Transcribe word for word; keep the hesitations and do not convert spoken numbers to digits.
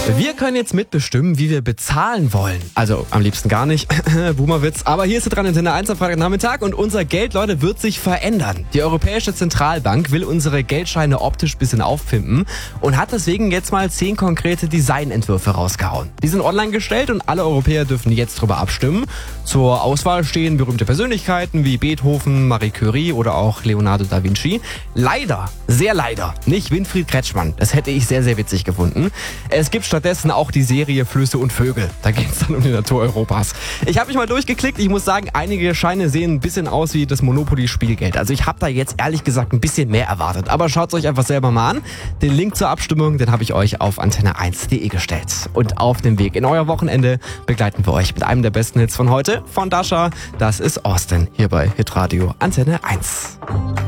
Wir können jetzt mitbestimmen, wie wir bezahlen wollen. Also am liebsten gar nicht. Boomerwitz. Aber hier ist sie dran, Antenne eins am Freitagnachmittag und unser Geld, Leute, wird sich verändern. Die Europäische Zentralbank will unsere Geldscheine optisch ein bisschen aufpimpen und hat deswegen jetzt mal zehn konkrete Designentwürfe rausgehauen. Die sind online gestellt und alle Europäer dürfen jetzt drüber abstimmen. Zur Auswahl stehen berühmte Persönlichkeiten wie Beethoven, Marie Curie oder auch Leonardo da Vinci. Leider, sehr leider, nicht Winfried Kretschmann. Das hätte ich sehr, sehr witzig gefunden. Es gibt stattdessen auch die Serie Flüsse und Vögel. Da geht es dann um die Natur Europas. Ich habe mich mal durchgeklickt. Ich muss sagen, einige Scheine sehen ein bisschen aus wie das Monopoly-Spielgeld. Also ich habe da jetzt ehrlich gesagt ein bisschen mehr erwartet. Aber schaut es euch einfach selber mal an. Den Link zur Abstimmung, den habe ich euch auf antenne eins punkt de gestellt. Und auf dem Weg in euer Wochenende begleiten wir euch mit einem der besten Hits von heute von Dasha. Das ist Austin hier bei Hitradio Antenne eins.